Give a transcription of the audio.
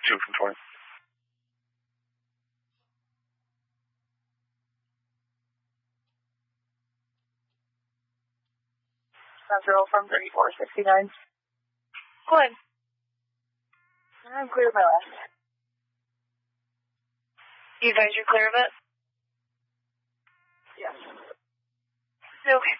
2 from 20. Central from 3469. Go ahead. I'm clear of my last. You guys are clear of it? Yes. Okay.